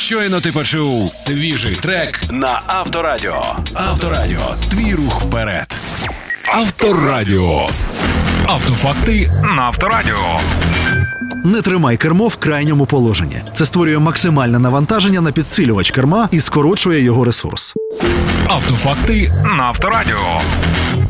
Щойно ти почув свіжий трек на Авторадіо. Авторадіо. Твій рух вперед. Авторадіо. Автофакти на Авторадіо. Не тримай кермо в крайньому положенні. Це створює максимальне навантаження на підсилювач керма і скорочує його ресурс. Автофакти на Авторадіо.